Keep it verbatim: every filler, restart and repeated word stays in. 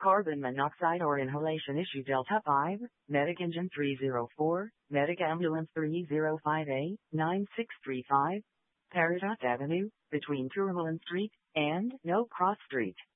carbon monoxide or inhalation issue Delta five, Medic Engine three zero four, Medic Ambulance three zero five A, nine six three five, Paradox Avenue, between Tourmaline Street and No Cross Street.